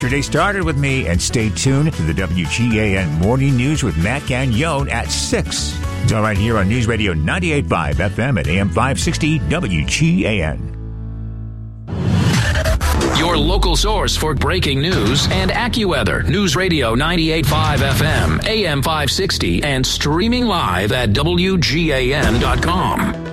your day started with me, and stay tuned to the WGAN Morning News with Matt Gagnone at 6. It's all right here on News Radio 98.5 FM and AM 560 WGAN. Your local source for breaking news and AccuWeather. News Radio 98.5 FM, AM 560, and streaming live at WGAN.com.